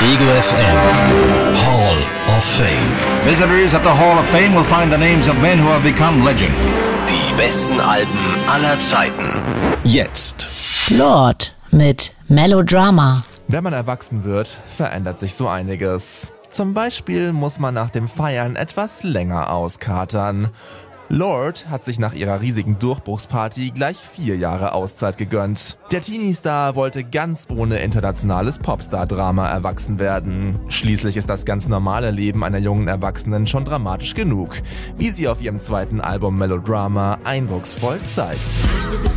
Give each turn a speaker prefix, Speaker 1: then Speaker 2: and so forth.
Speaker 1: Ego FM Hall of Fame.
Speaker 2: Visitors at the Hall of Fame will find the names of men who have become legend.
Speaker 1: Die besten Alben aller Zeiten. Jetzt.
Speaker 3: Lorde mit Melodrama.
Speaker 4: Wenn man erwachsen wird, verändert sich so einiges. Zum Beispiel muss man nach dem Feiern etwas länger auskatern. Lorde hat sich nach ihrer riesigen Durchbruchsparty gleich 4 Jahre Auszeit gegönnt. Der Teenie-Star wollte ganz ohne internationales Popstar-Drama erwachsen werden. Schließlich ist das ganz normale Leben einer jungen Erwachsenen schon dramatisch genug, wie sie auf ihrem zweiten Album Melodrama eindrucksvoll zeigt.